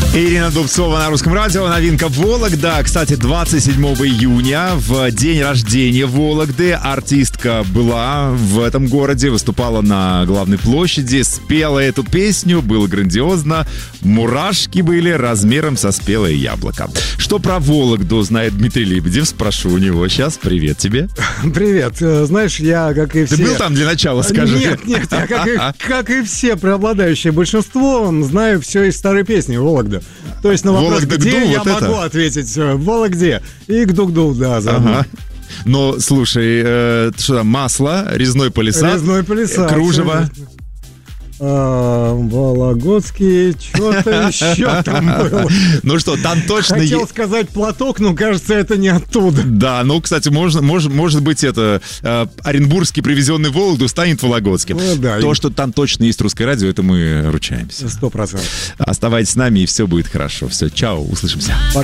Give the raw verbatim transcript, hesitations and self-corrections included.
Ирина Дубцова на Русском радио. Новинка Вологда. Кстати, двадцать седьмого июня, в день рождения Вологды, артистка была в этом городе, выступала на главной площади, спела эту песню, было грандиозно. Мурашки были размером со спелое яблоко. Что про Вологду знает Дмитрий Лебедев? Спрошу у него сейчас. Привет тебе. Привет. Знаешь, я, как и все... Ты был там для начала, скажи? Нет, нет, я, как и, как и все преобладающее большинство, знаю все из старой песни «Вологда». То есть на вопрос, Вологда, где, гду, я вот могу это? ответить «Вологде» и «Гду-гду», да, заодно. Ага. Но, слушай, э, что там, масло, резной палисад, Резной палисад, кружево. А, Вологодский, что-то еще там было. Ну что, там точно... Хотел е- сказать платок, но кажется, это не оттуда. Да, ну, кстати, можно, может, может быть, это э, оренбургский, привезенный в Вологду, станет вологодским. Ну, да. То, что там точно есть русское радио, это мы ручаемся. Сто процентов. Оставайтесь с нами, и все будет хорошо. Все, чао, услышимся. Пока.